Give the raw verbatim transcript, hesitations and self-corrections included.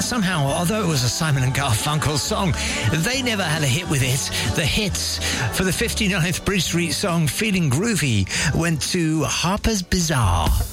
somehow, although it was a Simon and Garfunkel song, they never had a hit with it. The hits for the fifty-ninth Bridge Street song Feeling Groovy went to Harper's Bazaar.